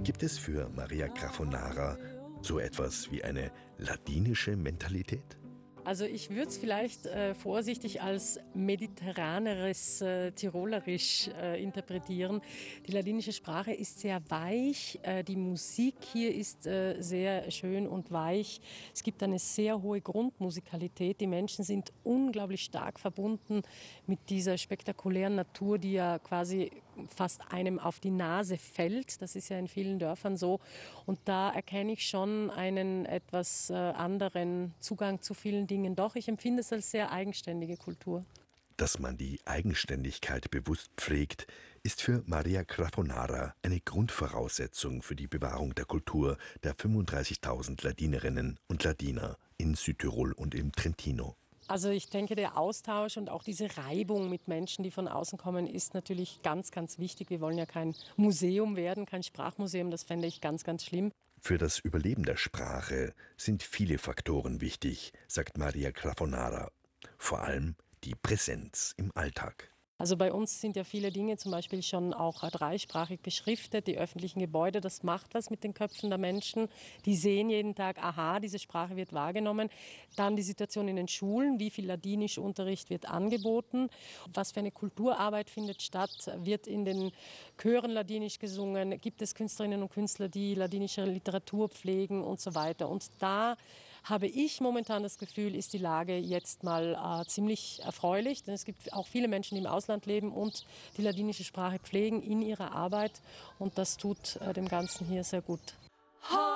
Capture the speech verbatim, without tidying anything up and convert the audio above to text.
Gibt es für Maria Graffonara so etwas wie eine ladinische Mentalität? Also ich würde es vielleicht äh, vorsichtig als mediterraneres äh, Tirolerisch äh, interpretieren. Die ladinische Sprache ist sehr weich, äh, die Musik hier ist äh, sehr schön und weich. Es gibt eine sehr hohe Grundmusikalität. Die Menschen sind unglaublich stark verbunden mit dieser spektakulären Natur, die ja quasi fast einem auf die Nase fällt. Das ist ja in vielen Dörfern so. Und da erkenne ich schon einen etwas äh, anderen Zugang zu vielen Dingen. Doch, ich empfinde es als sehr eigenständige Kultur. Dass man die Eigenständigkeit bewusst pflegt, ist für Maria Graffonara eine Grundvoraussetzung für die Bewahrung der Kultur der fünfunddreißigtausend Ladinerinnen und Ladiner in Südtirol und im Trentino. Also ich denke, der Austausch und auch diese Reibung mit Menschen, die von außen kommen, ist natürlich ganz, ganz wichtig. Wir wollen ja kein Museum werden, kein Sprachmuseum, das fände ich ganz, ganz schlimm. Für das Überleben der Sprache sind viele Faktoren wichtig, sagt Maria Graffonara. Vor allem die Präsenz im Alltag. Also bei uns sind ja viele Dinge zum Beispiel schon auch dreisprachig beschriftet. Die öffentlichen Gebäude, das macht was mit den Köpfen der Menschen. Die sehen jeden Tag, aha, diese Sprache wird wahrgenommen. Dann die Situation in den Schulen, wie viel Ladinischunterricht wird angeboten. Was für eine Kulturarbeit findet statt, wird in den Chören Ladinisch gesungen. Gibt es Künstlerinnen und Künstler, die ladinische Literatur pflegen und so weiter. Und da habe ich momentan das Gefühl, ist die Lage jetzt mal äh, ziemlich erfreulich. Denn es gibt auch viele Menschen, die im Ausland leben und die ladinische Sprache pflegen in ihrer Arbeit. Und das tut äh, dem Ganzen hier sehr gut.